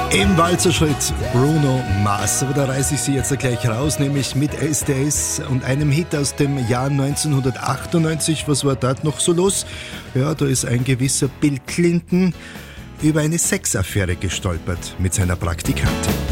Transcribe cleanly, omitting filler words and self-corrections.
Im Walzerschritt Bruno Mars, aber da reiße ich Sie jetzt gleich raus, nämlich mit SDS und einem Hit aus dem Jahr 1998. Was war dort noch so los? Ja, da ist ein gewisser Bill Clinton über eine Sexaffäre gestolpert mit seiner Praktikantin.